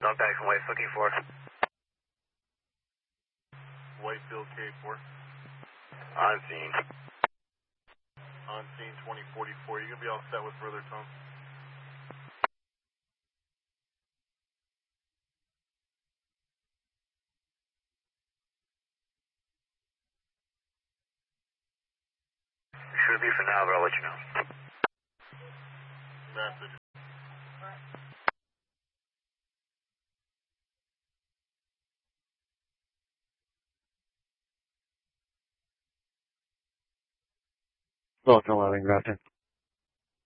Contact from White looking for. Whitefield K4. On scene. On scene 2044. You gonna be all set with further tone? Should be for now, but I'll let you know. Message. Welcome, Arlington.